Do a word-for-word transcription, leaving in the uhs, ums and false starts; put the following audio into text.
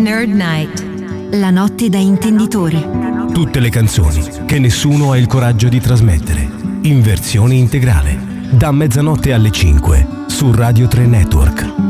Nerd Night. La notte da intenditori. Tutte le canzoni che nessuno ha il coraggio di trasmettere, in versione integrale, da mezzanotte alle cinque su Radio tre Network.